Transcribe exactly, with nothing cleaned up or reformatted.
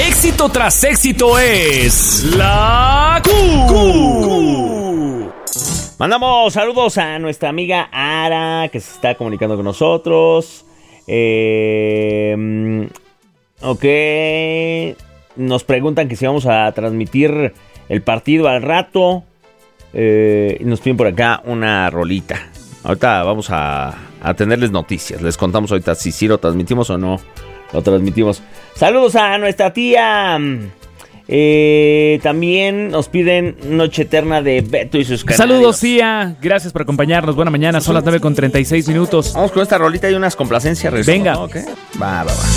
Éxito tras éxito es la Q. Q. Mandamos saludos a nuestra amiga Ara, que se está comunicando con nosotros. Eh, ok. Nos preguntan que si vamos a transmitir el partido al rato. Eh, y nos piden por acá una rolita. Ahorita vamos a, a tenerles noticias. Les contamos ahorita si sí lo transmitimos o no lo transmitimos. Saludos a nuestra tía. Eh, también nos piden Noche Eterna de Beto y sus canarios. Saludos, tía. Gracias por acompañarnos. Buena mañana. Son las nueve con treinta y seis minutos. Vamos con esta rolita y unas complacencias. Venga. ¿No? ¿Okay? Va, va, va.